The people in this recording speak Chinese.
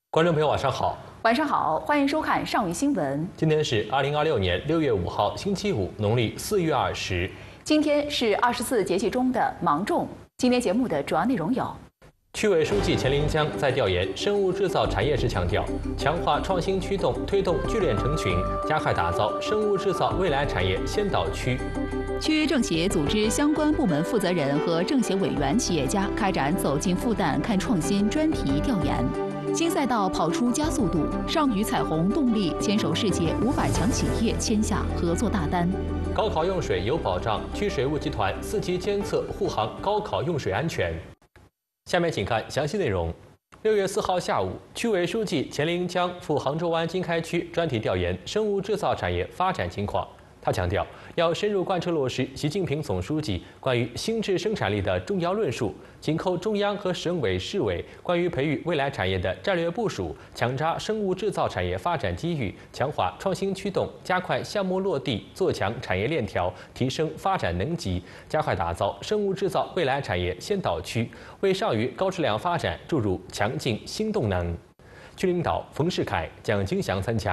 观众朋友，晚上好。 晚上好，欢迎收看上午新闻。 今天是2026年6月5号，星期五，农历4月20。 今天是24节气中的芒种。今天节目的主要内容有： 区委书记钱林江在调研生物制造产业时强调，强化创新驱动，推动聚链成群，加快打造生物制造未来产业先导区。 区政协组织相关部门负责人和政协委员、企业家开展走进复旦看创新专题调研。新赛道跑出加速度，上虞彩虹动力牵手世界500强企业签下合作大单。 高考用水有保障，区水务集团4级监测护航高考用水安全。下面请看详细内容。6月4号下午，区委书记钱林江赴杭州湾经开区专题调研生物制造产业发展情况。他强调，要深入贯彻落实习近平总书记关于新质生产力的重要论述，紧扣中央和省委市委关于培育未来产业的战略部署，强抓生物制造产业发展机遇，强化创新驱动，加快项目落地，做强产业链条，提升发展能级，加快打造生物制造未来产业先导区，为上虞高质量发展注入强劲新动能。区领导冯世凯、蒋金祥参加。